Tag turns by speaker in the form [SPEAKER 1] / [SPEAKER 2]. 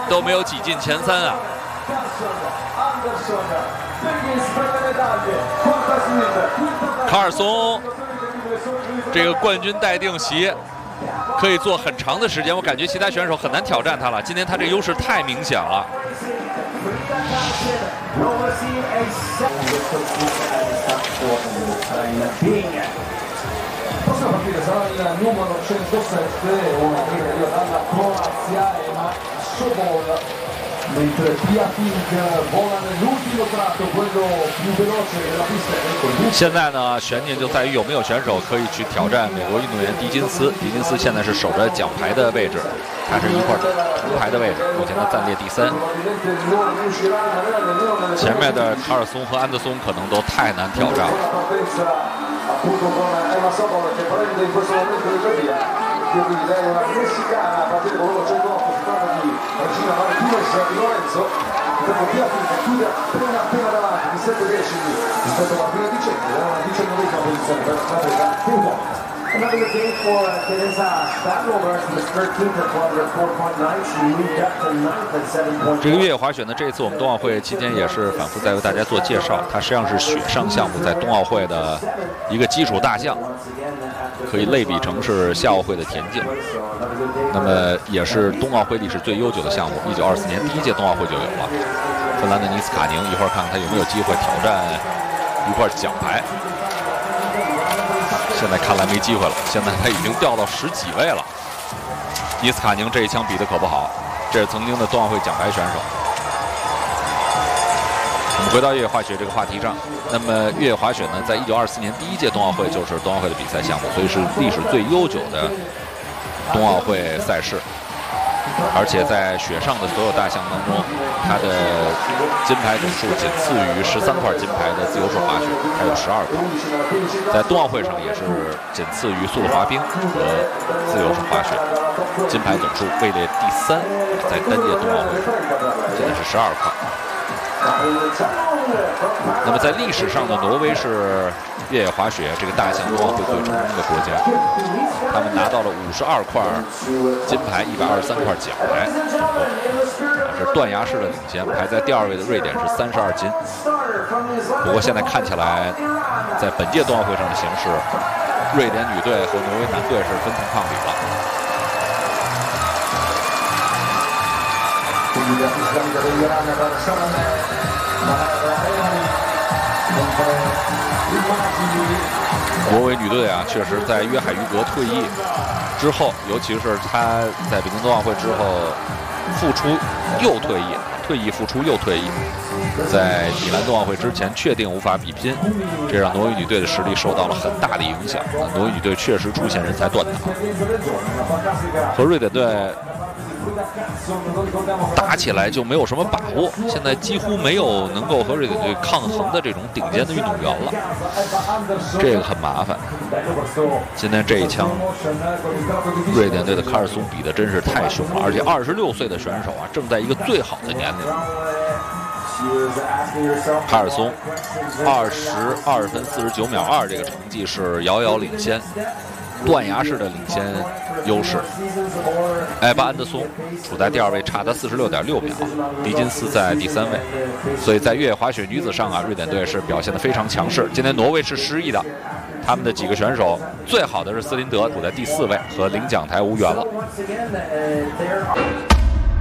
[SPEAKER 1] 都没有挤进前3啊。卡尔松这个冠军待定席可以坐很长的时间，我感觉其他选手很难挑战他了。今天他这优势太明显了。
[SPEAKER 2] Prossima partita sarà il numero 107, una che arriva dalla Croazia, Ema Sobol, mentre Piatek vola nell'ultimo tratto, quello più veloce della pista.
[SPEAKER 1] 现在呢，悬念就在于有没有选手可以去挑战美国运动员迪金斯。迪金斯现在是守着奖牌的位置，他是一块铜牌的位置，目前他暂列第3。前面的卡尔松和安德松可能都太难挑战了。
[SPEAKER 2] Appunto con Ema Sobol che prende in questo momento il via, quindi lei è una messicana a partire con l'88, si tratta di Regina Martinez di Lorenzo, dopo Piatek che chiude appena davanti di 7 decimi rispetto alla prima di centro, è una 19ª posizione per la Teutonic. Another good game for Teresa Stadlover, she was 13th at 4.9, she moved up to 9th at 7.4.
[SPEAKER 1] 这个越野滑雪呢，这次我们冬奥会期间也是反复在为大家做介绍，它实际上是雪上项目在冬奥会的一个基础大项，可以类比成是夏奥会的田径。那么也是冬奥会历史最悠久的项目，1924年第1届冬奥会就有了。芬兰的尼斯卡宁，一会儿看看他有没有机会挑战一块奖牌。 现在看来没机会了，现在他已经掉到10几位了。尼斯卡宁这一枪比的可不好，这是曾经的冬奥会奖牌选手。我们回到越野滑雪这个话题上，那么越野滑雪呢，在1924年第1届冬奥会就是冬奥会的比赛项目，所以是历史最悠久的冬奥会赛事。 而且在雪上的所有大项当中，它的金牌总数仅次于13块金牌的自由式滑雪，它有12块。在冬奥会上也是仅次于速度滑冰和自由式滑雪，金牌总数位列第3，在单届冬奥会上现在是12块。那么在历史上呢，挪威是越野滑雪这个大项冬奥会最成功的国家，他们拿到了52块金牌，123块奖牌，是断崖式的领先。排在第2位的瑞典是32金。不过现在看起来，在本届冬奥会上的形势，瑞典女队和挪威男队是分庭抗礼了。 挪威女队啊，确实在约海于格退役之后，尤其是她在北京冬奥会之后复出又退役，退役复出又退役，在米兰冬奥会之前确定无法比拼，这让挪威女队的实力受到了很大的影响。挪威女队确实出现人才断档，和瑞典队 打起来就没有什么把握，现在几乎没有能够和瑞典队抗衡的这种顶尖的运动员了，这个很麻烦。今天这一枪，瑞典队的卡尔松比的真是太凶了，而且26岁的选手啊，正在一个最好的年龄。卡尔松22分49秒2这个成绩是遥遥领先。 断崖式的领先优势，埃巴安德松处在第2位，差他46.6秒，迪金斯在第3位，所以在越野滑雪女子上啊，瑞典队是表现得非常强势。今天挪威是失意的，他们的几个选手最好的是斯林德，处在第4位，和领奖台无缘了。